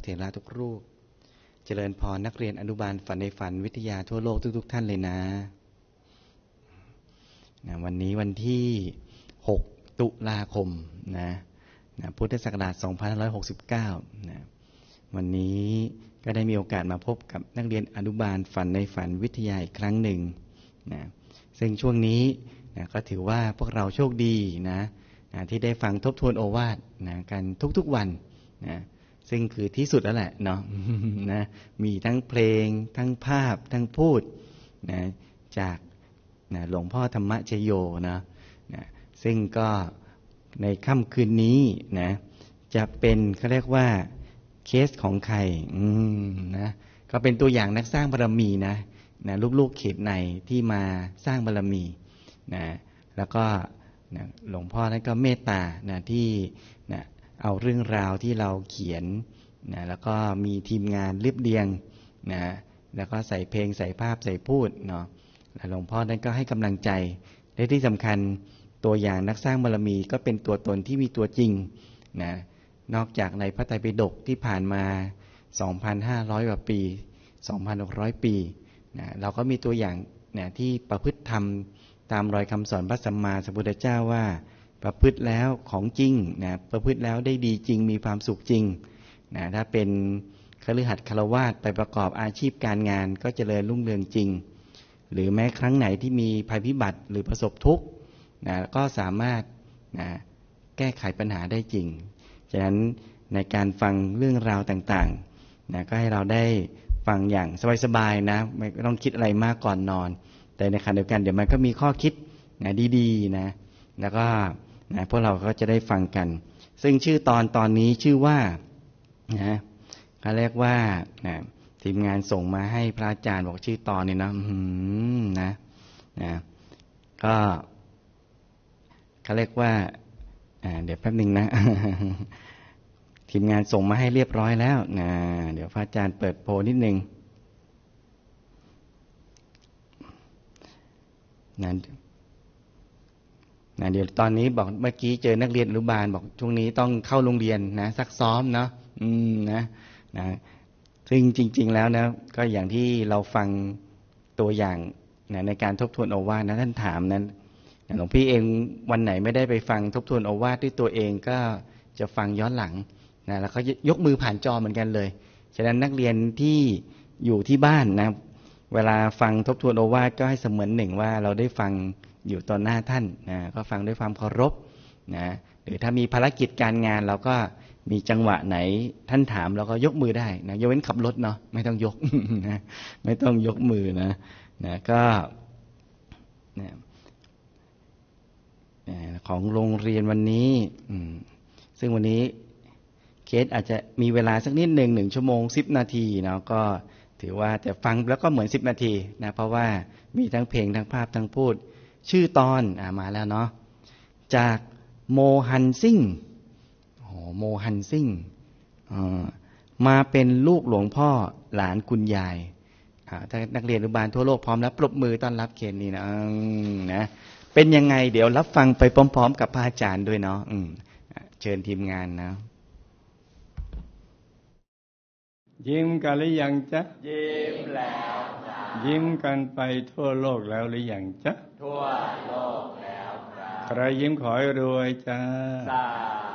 ถระทุกรูปเจริญพรนักเรียนอนุบาลฝันในฝันวิทยาทั่วโลกทุกท่านเลยนะวันนี้วันที่6ตุลาคมนะพุทธศักราช2569นะวันนี้ก็ได้มีโอกาสมาพบกับนักเรียนอนุบาลฝันในฝันวิทยาอีกครั้งหนึ่งนะซึ่งช่วงนี้นะก็ถือว่าพวกเราโชคดีนะที่ได้ฟังทบทวนโอวาทนะกันทุกๆวันนะซึ่งคือที่สุดแล้วแหละเนาะ นะมีทั้งเพลงทั้งภาพทั้งพูดนะจากนะหลวงพ่อธรรมชโยนะซึ่งก็ในค่ำคืนนี้นะจะเป็นเขาเรียกว่าเคสของใครนะก็เป็นตัวอย่างนักสร้างบารมีนะลูกๆเขตในที่มาสร้างบารมีนะแล้วก็นะหลวงพ่อนั้นก็เมตตานะที่นะเอาเรื่องราวที่เราเขียนนะแล้วก็มีทีมงานเรียบเรียงนะแล้วก็ใส่เพลงใส่ภาพใส่พูดเนาะหลวงพ่อนั้นก็ให้กำลังใจและที่สำคัญตัวอย่างนักสร้างบารมีก็เป็นตัวตนที่มีตัวจริงนะนอกจากในพระไตรปิฎกที่ผ่านมา 2,500 กว่าปี 2,600 ปีนะเราก็มีตัวอย่างนะที่ประพฤติธรรมตามรอยคำสอนพระสัมมาสัมพุทธเจ้าว่าประพฤติแล้วของจริงนะประพฤติแล้วได้ดีจริงมีความสุขจริงนะถ้าเป็นคฤหัสถ์ฆราวาสไปประกอบอาชีพการงานก็เจริญรุ่งเรืองจริงหรือแม้ครั้งไหนที่มีภัยพิบัติหรือประสบทุกข์นะก็สามารถนะแก้ไขปัญหาได้จริงฉะนั้นในการฟังเรื่องราวต่างๆนะก็ให้เราได้ฟังอย่างสบายๆนะไม่ต้องคิดอะไรมากก่อนนอนแต่ในขณะเดียวกันเดี๋ยวมันก็มีข้อคิดนะดีๆนะแล้วก็นะพวกเราก็จะได้ฟังกันซึ่งชื่อตอนนี้ชื่อว่านะเขาเรียกว่านะทีมงานส่งมาให้พระอาจารย์บอกชื่อตอนนี้นะนะก็เขาเรียกว่าเดี๋ยวแป๊บนึงนะ ทีมงานส่งมาให้เรียบร้อยแล้วนะเดี๋ยวพระอาจารย์เปิดโพลนิดนึงนะเดี๋ยวตอนนี้บอกเมื่อกี้เจอนักเรียนอนุบาลบอกช่วงนี้ต้องเข้าโรงเรียนนะซักซ้อมเนาะนะซึ่งจริงๆแล้วนะก็อย่างที่เราฟังตัวอย่างนะในการทบทวนโอวาทนะท่านถามนั้นหลวงพี่เองวันไหนไม่ได้ไปฟังทบทวนโอวาทด้วยตัวเองก็จะฟังย้อนหลังนะแล้วก็ยกมือผ่านจอเหมือนกันเลยฉะนั้นนักเรียนที่อยู่ที่บ้านนะเวลาฟังทบทวนโอวาทก็ให้เสมือนหนึ่งว่าเราได้ฟังอยู่ต่อหน้าท่านนะก็ฟังด้วยความเคารพนะหรือถ้ามีภารกิจการงานเราก็มีจังหวะไหนท่านถามเราก็ยกมือได้นะยกเว้นขับรถเนาะไม่ต้องยก นะไม่ต้องยกมือนะก็นะของโรงเรียนวันนี้ซึ่งวันนี้เคสอาจจะมีเวลาสักนิดหนึ่ง1 ชั่วโมง10 นาทีเนาะก็ถือว่าแต่ฟังแล้วก็เหมือน10 นาทีนะเพราะว่ามีทั้งเพลงทั้งภาพทั้งพูดชื่อตอนมาแล้วเนาะจากโมฮันซิ่งโมฮันซิ่งมาเป็นลูกหลวงพ่อหลานคุณยายถ้านักเรียนอนุบาลทั่วโลกพร้อมแล้วปรบมือต้อนรับเคนนี่นะเป็นยังไงเดี๋ยวรับฟังไปพร้อมๆกับพระอาจารย์ด้วยเนาะเชิญทีมงานนะยิ้มกันหรือยังจ๊ะยิ้มแล้วยิ้มกันไปทั่วโลกแล้วหรือยังจ๊ะทั่วโลกแล้วครับใครยิ้มขอให้รวยจ้าสา